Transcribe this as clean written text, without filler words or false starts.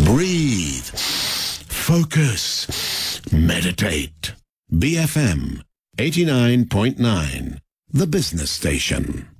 Breathe. Focus. Meditate. BFM 89.9, the business station.